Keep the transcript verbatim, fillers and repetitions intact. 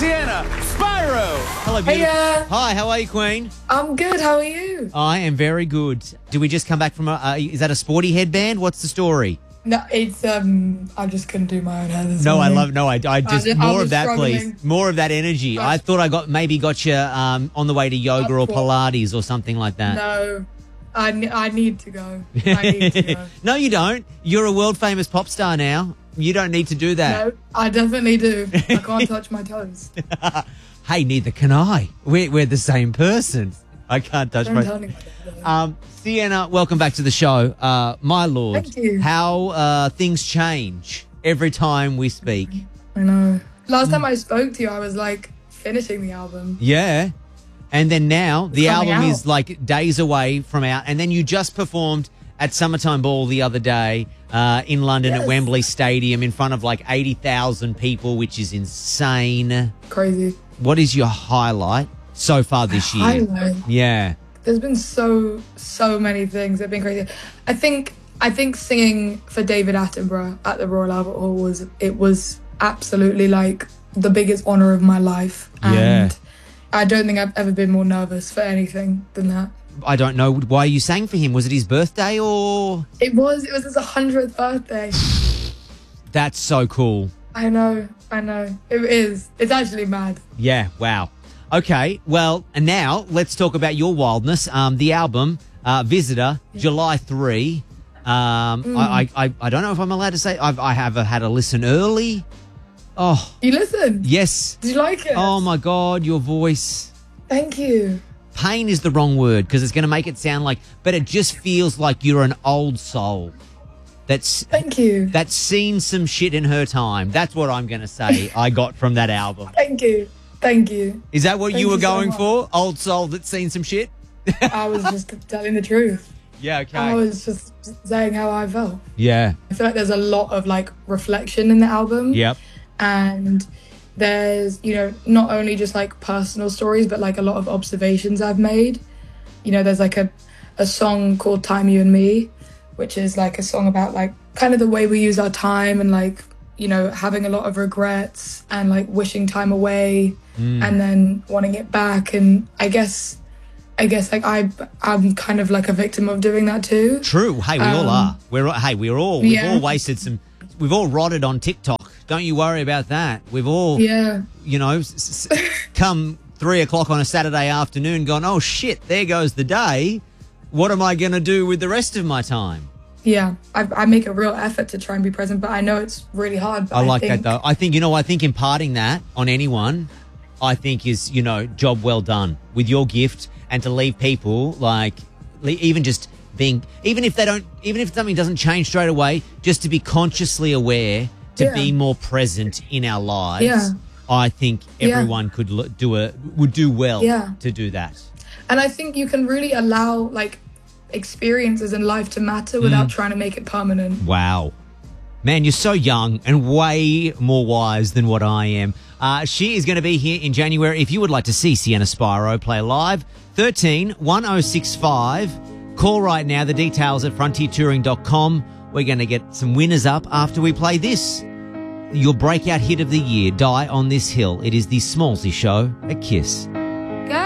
Sienna Spyro. Hello, beautiful. Hiya. Hi, how are you, Queen? I'm good. How are you? I am very good. Did we just come back from a, uh, is that a sporty headband? What's the story? No, it's um. I just couldn't do my own hair this No, I morning. love, no, I, I just, I more was of that, struggling. please. More of that energy. I thought I got, maybe got you um, on the way to yoga or Pilates or something like that. No, I, ne- I need to go. I need to go. No, you don't. You're a world famous pop star now. You don't need to do that. No, I definitely do. I can't touch my toes. Hey, neither can I. We're, we're the same person. I can't touch Don't my... tell anyone. Um, Sienna, welcome back to the show. Uh, my lord, Thank you. how uh, things change every time we speak. I know. Last time I spoke to you, I was like finishing the album. Yeah. And then now the coming album out. is like days away from out. And then you just performed at Summertime Ball the other day uh, in London Yes. at Wembley Stadium in front of like eighty thousand people, which is insane. Crazy. What is your highlight so far this year? Highlight. Yeah. There's been so so many things that have been crazy. I think I think singing for David Attenborough at the Royal Albert Hall was it was absolutely like the biggest honor of my life. And Yeah. I don't think I've ever been more nervous for anything than that. I don't know why you sang for him. Was it his birthday or? It was it was his hundredth birthday. That's so cool. I know, I know. It is. It's actually mad. Yeah, wow. Okay, well, and now let's talk about your wildness. Um, the album, uh, Visitor, July third. Um, Mm. I, I, I don't know if I'm allowed to say I've, I have had a listen early. Oh, You listened? yes. Did you like it? Oh, my God, your voice. Thank you. Pain is the wrong word because it's going to make it sound like, but it just feels like you're an old soul that's Thank you. that's seen some shit in her time. That's what I'm going to say I got from that album. Thank you. Thank you. Is that what Thank you were you so going much. for? Old soul that's seen some shit? I was just telling the truth. Yeah, okay. I was just saying how I felt. Yeah. I feel like there's a lot of like reflection in the album. Yep. And there's, you know, not only just like personal stories, but like a lot of observations I've made. You know, there's like a, a song called Time You and Me, which is like a song about like kind of the way we use our time and like, you know, having a lot of regrets and like wishing time away and then wanting it back. And I guess, I guess like I, I'm kind of like a victim of doing that too. True. Hey, we all Um, are. We're all- hey, we're all we've yeah. all wasted some. We've all rotted on TikTok. Don't you worry about that. We've all, Yeah. you know, s- s- come three o'clock on a Saturday afternoon, gone. Oh shit! There goes the day. What am I going to do with the rest of my time? Yeah, I, I make a real effort to try and be present, but I know it's really hard. But I like think, that though. I think you know. I think imparting that on anyone, I think is you know job well done with your gift, and to leave people like le- even just being even if they don't even if something doesn't change straight away, just to be consciously aware to Yeah. be more present in our lives. Yeah. I think Yeah. everyone could lo- do a would do well Yeah. to do that. And I think you can really allow like experiences in life to matter without trying to make it permanent. Wow. Man, you're so young and way more wise than what I am. Uh, she is going to be here in January. If you would like to see Sienna Spyro play live, thirteen one oh six five. Call right now. The details at frontier touring dot com. We're going to get some winners up after we play this. Your breakout hit of the year, Die on This Hill. It is the Smallsy Show at Kiss.